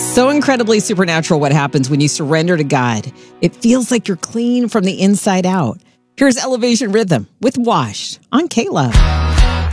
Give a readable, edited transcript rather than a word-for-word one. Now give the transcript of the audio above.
So incredibly supernatural what happens when you surrender to God. It feels like you're clean from the inside out. Here's Elevation Rhythm with Washed on K-Love.